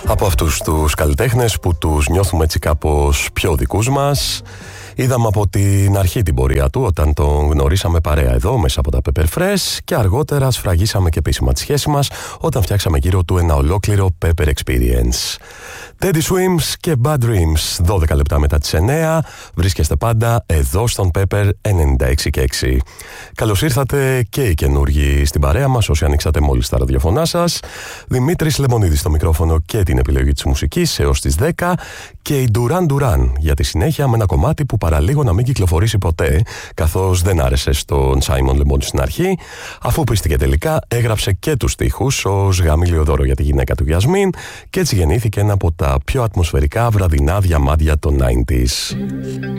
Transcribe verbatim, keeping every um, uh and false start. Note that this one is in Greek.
Από αυτούς τους καλλιτέχνες που τους νιώθουμε έτσι κάπως πιο δικούς μας. Είδαμε από την αρχή την πορεία του όταν τον γνωρίσαμε παρέα εδώ μέσα από τα Pepper Fresh και αργότερα σφραγίσαμε και επίσημα τη σχέση μας όταν φτιάξαμε γύρω του ένα ολόκληρο Pepper Experience. Teddy Swims και Bad Dreams, δώδεκα λεπτά μετά τις εννέα, βρίσκεστε πάντα εδώ στον Pepper ενενήντα έξι και έξι. Καλώς ήρθατε και οι καινούργοι στην παρέα μας, όσοι ανοίξατε μόλις τα ραδιοφωνά σας. Δημήτρης Λεμονίδης στο μικρόφωνο και την επιλογή της μουσικής έως τις δέκα και η Duran Duran για τη συνέχεια με ένα κομμάτι που παραλίγο να μην κυκλοφορήσει ποτέ, καθώς δεν άρεσε στον Σάιμον Λεμόν στην αρχή, αφού πίστηκε τελικά έγραψε και τους στίχους ως γαμήλιο δώρο για τη γυναίκα του Γιασμίν και έτσι γεννήθηκε ένα από τα πιο ατμοσφαιρικά βραδινά διαμάντια των ενενήντα.